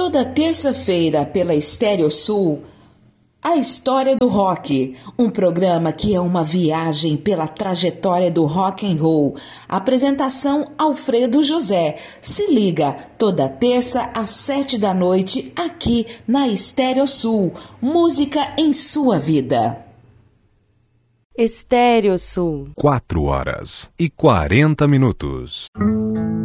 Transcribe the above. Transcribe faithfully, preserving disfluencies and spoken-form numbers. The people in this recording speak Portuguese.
Toda terça-feira, pela Estéreo Sul, A História do Rock, um programa que é uma viagem pela trajetória do rock and roll. Apresentação Alfredo José. Se liga, toda terça às sete da noite, aqui na Estéreo Sul. Música em sua vida. Estéreo Sul. Quatro horas e quarenta minutos.